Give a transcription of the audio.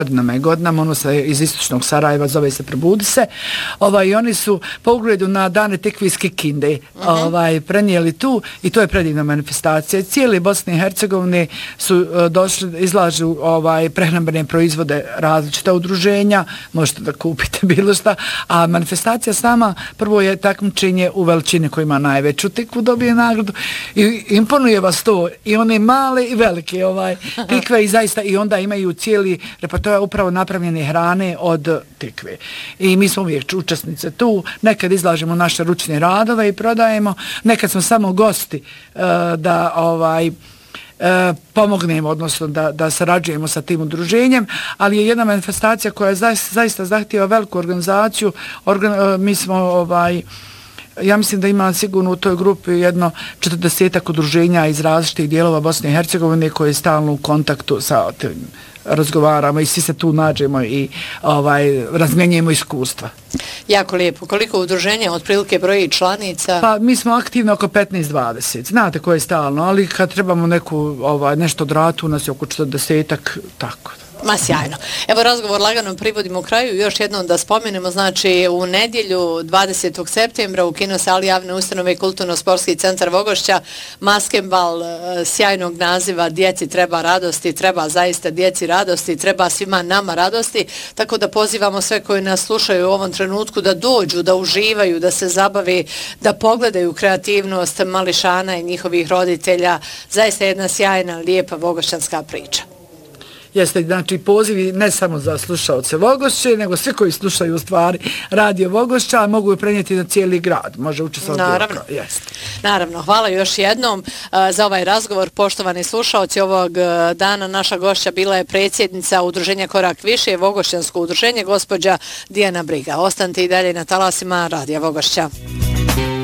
godinama, ono se iz istočnog Sarajeva, zove se Probudi se, i oni su po ugledu na dane Tekve iz Kikinde prenijeli tu i to je predivna manifestacija. Cijeli Bosne i Hercegovine su došli, izlažu prehrambene proizvode, različita udruženja, možete da kupite bilo šta, a manifestacija sama prvo je takmičenje u veličini koji ima najveću tikvu, dobije nagradu i imponuje vas to i one male i velike tikve i zaista i onda imaju cijeli repertoar upravo napravljene hrane od tikve. I mi smo uvijek učesnice tu, nekad izlažemo naše ručne radove i prodajemo, nekad smo samo gosti da pomognemo, odnosno da sarađujemo sa tim udruženjem, ali je jedna manifestacija koja zaista zahtijeva veliku organizaciju. Mi smo ja mislim da ima sigurno u toj grupi jedno 40 udruženja iz različitih dijelova Bosne i Hercegovine koji je stalno u kontaktu sa tim, razgovaramo i svi se tu nađemo i razmjenjujemo iskustva. Jako lijepo. Koliko udruženja otprilike broji članica? Pa mi smo aktivni oko 15-20. Znate koje je stalno, ali kad trebamo nešto odratu, nas je oko 40-ak, tako. Ma sjajno. Evo razgovor lagano privodimo u kraju. Još jednom da spomenemo, znači u nedjelju 20. septembra u kinosali javne ustanove Kulturno-sportski centar Vogošća maskenbal sjajnog naziva Djeci treba radosti, treba zaista djeci radosti, treba svima nama radosti, tako da pozivamo sve koji nas slušaju u ovom trenutku da dođu, da uživaju, da se zabavi, da pogledaju kreativnost mališana i njihovih roditelja. Zaista jedna sjajna, lijepa vogošćanska priča. Jeste, znači pozivi ne samo za slušaoce Vogošće, nego svi koji slušaju u stvari radio Vogošća, mogu je prenijeti na cijeli grad. Može učestvovati. Naravno. Naravno. Hvala još jednom za ovaj razgovor. Poštovani slušaoci, ovog dana naša gošća bila je predsjednica udruženja Korak više, Vogošćansko udruženje, gospođa Dijana Briga. Ostanite i dalje na talasima radija Vogošća.